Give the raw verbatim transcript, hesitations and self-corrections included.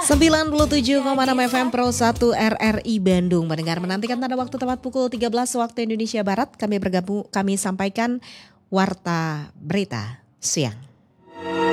sembilan puluh tujuh koma enam F M Pro satu R R I Bandung. Mendengar menantikan tanda waktu tepat pukul tiga belas waktu Indonesia Barat. Kami bergabung, kami sampaikan Warta Berita Siang.